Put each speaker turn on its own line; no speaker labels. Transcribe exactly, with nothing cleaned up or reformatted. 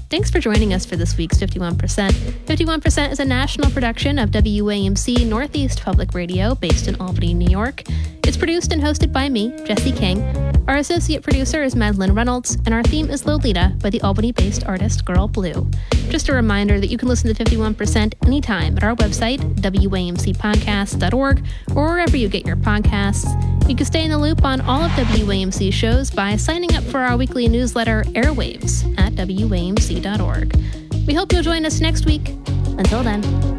Thanks for joining us for this week's fifty-one percent. fifty-one percent is a national production of W A M C Northeast Public Radio based in Albany, New York. It's produced and hosted by me, Jesse King. Our associate producer is Madeline Reynolds, and our theme is Lolita by the Albany-based artist Girl Blue. Just a reminder that you can listen to fifty-one percent anytime at our website, W A M C podcast dot org, or wherever you get your podcasts. You can stay in the loop on all of W A M C shows by signing up for our weekly newsletter, Airwaves, at W A M C dot org. We hope you'll join us next week. Until then.